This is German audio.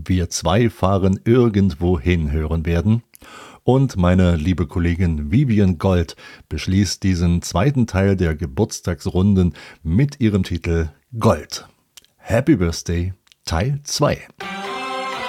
Wir zwei fahren irgendwo hin hören werden. Und meine liebe Kollegin Vivian Gold beschließt diesen zweiten Teil der Geburtstagsrunden mit ihrem Titel Gold. Happy Birthday Teil 2.